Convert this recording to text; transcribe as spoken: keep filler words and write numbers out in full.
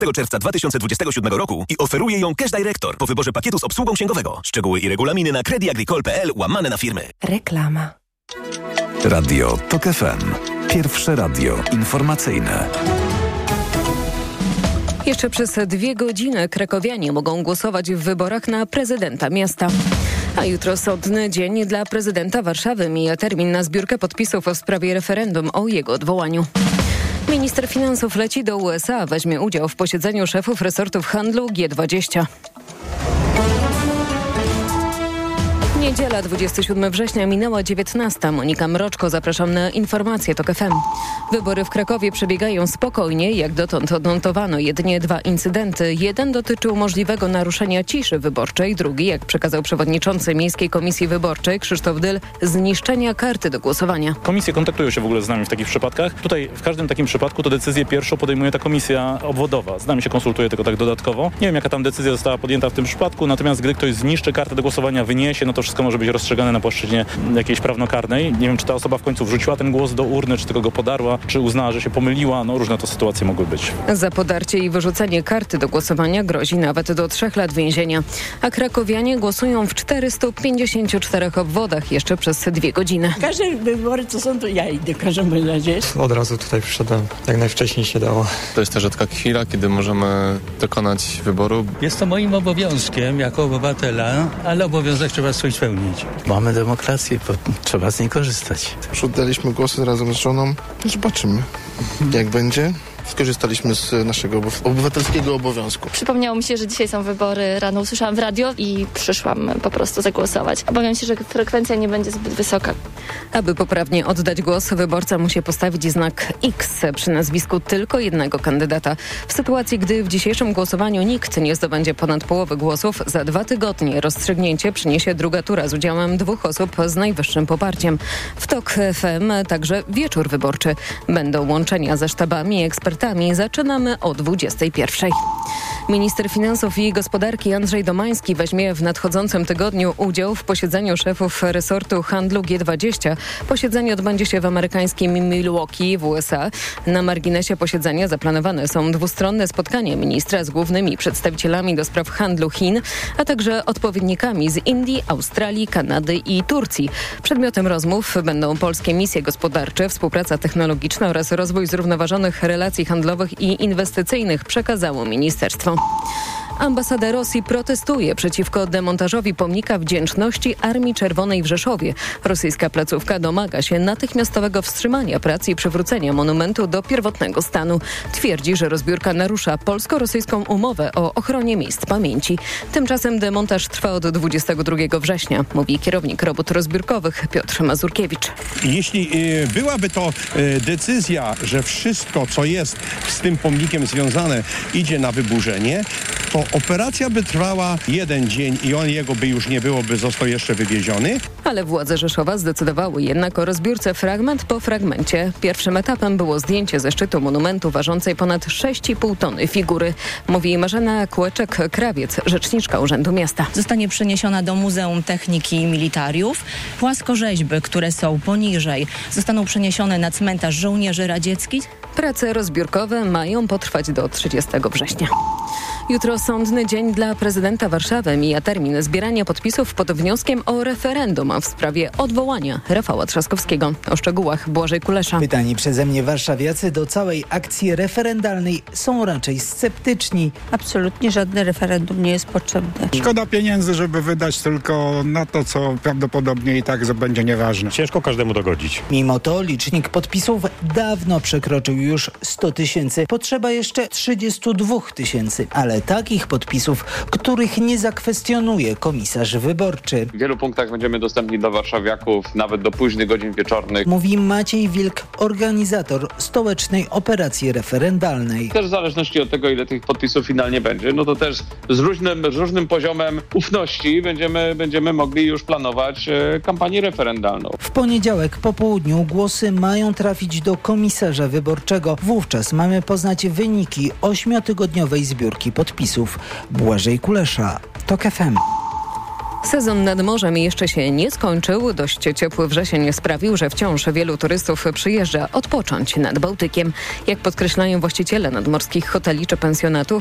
czerwca dwa tysiące dwudziestego siódmego roku i oferuje ją Cash Director po wyborze pakietu z obsługą księgowego. Szczegóły i regulaminy na credit agricole kropka p l łamane na firmy. Reklama. Radio TOK F M. Pierwsze radio informacyjne. Jeszcze przez dwie godziny krakowianie mogą głosować w wyborach na prezydenta miasta. A jutro sądny dzień dla prezydenta Warszawy. Mija termin na zbiórkę podpisów w sprawie referendum o jego odwołaniu. Minister finansów leci do U S A. Weźmie udział w posiedzeniu szefów resortów handlu G dwadzieścia. Niedziela, dwudziestego siódmego września, minęła dziewiętnasta. Monika Mroczko, zapraszam na informacje TOK F M. Wybory w Krakowie przebiegają spokojnie. Jak dotąd odnotowano jedynie dwa incydenty. Jeden dotyczył możliwego naruszenia ciszy wyborczej. Drugi, jak przekazał przewodniczący Miejskiej Komisji Wyborczej Krzysztof Dyl, zniszczenia karty do głosowania. Komisje kontaktują się w ogóle z nami w takich przypadkach. Tutaj w każdym takim przypadku to decyzję pierwszą podejmuje ta komisja obwodowa. Z nami się konsultuje tylko tak dodatkowo. Nie wiem, jaka tam decyzja została podjęta w tym przypadku, natomiast gdy ktoś zniszczy kartę do głosowania, wyniesie, no to wszystko może być rozstrzygane na płaszczyźnie jakiejś prawnokarnej. Nie wiem, czy ta osoba w końcu wrzuciła ten głos do urny, czy tylko go podarła, czy uznała, że się pomyliła. No różne to sytuacje mogły być. Za podarcie i wyrzucenie karty do głosowania grozi nawet do trzech lat więzienia. A krakowianie głosują w czterystu pięćdziesięciu czterech obwodach jeszcze przez dwie godziny. Każde wybory, co są, to ja idę, każą razie. Od razu tutaj przyszedłem, jak najwcześniej się dało. To jest ta rzadka chwila, kiedy możemy dokonać wyboru. Jest to moim obowiązkiem jako obywatela, ale obowiązek trzeba swój spełnić. Mamy demokrację, trzeba z niej korzystać. Już oddaliśmy głosy razem z żoną. Zobaczymy, jak będzie. Skorzystaliśmy z naszego obywatelskiego obowiązku. Przypomniało mi się, że dzisiaj są wybory. Rano usłyszałam w radio i przyszłam po prostu zagłosować. Obawiam się, że frekwencja nie będzie zbyt wysoka. Aby poprawnie oddać głos, wyborca musi postawić znak X przy nazwisku tylko jednego kandydata. W sytuacji, gdy w dzisiejszym głosowaniu nikt nie zdobędzie ponad połowy głosów, za dwa tygodnie rozstrzygnięcie przyniesie druga tura z udziałem dwóch osób z najwyższym poparciem. W TOK F M także wieczór wyborczy. Będą łączenia ze sztabami i ekspertami. Zaczynamy o dwudziestej pierwszej. Minister finansów i gospodarki Andrzej Domański weźmie w nadchodzącym tygodniu udział w posiedzeniu szefów resortu handlu G dwadzieścia. Posiedzenie odbędzie się w amerykańskim Milwaukee w U S A. Na marginesie posiedzenia zaplanowane są dwustronne spotkania ministra z głównymi przedstawicielami do spraw handlu Chin, a także odpowiednikami z Indii, Australii, Kanady i Turcji. Przedmiotem rozmów będą polskie misje gospodarcze, współpraca technologiczna oraz rozwój zrównoważonych relacji handlowych i inwestycyjnych, przekazało ministerstwo. Ambasada Rosji protestuje przeciwko demontażowi pomnika wdzięczności Armii Czerwonej w Rzeszowie. Rosyjska placówka domaga się natychmiastowego wstrzymania prac i przywrócenia monumentu do pierwotnego stanu. Twierdzi, że rozbiórka narusza polsko-rosyjską umowę o ochronie miejsc pamięci. Tymczasem demontaż trwa od dwudziestego drugiego września, mówi kierownik robót rozbiórkowych Piotr Mazurkiewicz. Jeśli y, byłaby to y, decyzja, że wszystko, co jest z tym pomnikiem związane, idzie na wyburzenie, to operacja by trwała jeden dzień i on jego by już nie było, by został jeszcze wywieziony. Ale władze Rzeszowa zdecydowały jednak o rozbiórce fragment po fragmencie. Pierwszym etapem było zdjęcie ze szczytu monumentu ważącej ponad sześć i pół tony figury, mówi Marzena Kłeczek-Krawiec, rzeczniczka Urzędu Miasta. Zostanie przeniesiona do Muzeum Techniki i Militariów. Płaskorzeźby, które są poniżej, zostaną przeniesione na cmentarz żołnierzy radzieckich. Prace rozbiórkowe mają potrwać do trzydziestego września. Jutro sądny dzień dla prezydenta Warszawy. Mija termin zbierania podpisów pod wnioskiem o referendum w sprawie odwołania Rafała Trzaskowskiego. O szczegółach Błażej Kulesza. Pytani przeze mnie warszawiacy do całej akcji referendalnej są raczej sceptyczni. Absolutnie żadne referendum nie jest potrzebne. Szkoda pieniędzy, żeby wydać tylko na to, co prawdopodobnie i tak będzie nieważne. Ciężko każdemu dogodzić. Mimo to licznik podpisów dawno przekroczył już sto tysięcy. Potrzeba jeszcze trzydziestu dwóch tysięcy, ale takich podpisów, których nie zakwestionuje komisarz wyborczy. W wielu punktach będziemy dostępni dla warszawiaków, nawet do późnych godzin wieczornych. Mówi Maciej Wilk, organizator stołecznej operacji referendalnej. Też w zależności od tego, ile tych podpisów finalnie będzie, no to też z różnym, z różnym poziomem ufności będziemy, będziemy mogli już planować e, kampanię referendalną. W poniedziałek po południu głosy mają trafić do komisarza wyborczego. Wówczas mamy poznać wyniki ośmiotygodniowej zbiórki podpisów. Błażej Kulesza, TOK F M. Sezon nad morzem jeszcze się nie skończył. Dość ciepły wrzesień sprawił, że wciąż wielu turystów przyjeżdża odpocząć nad Bałtykiem. Jak podkreślają właściciele nadmorskich hoteli czy pensjonatów,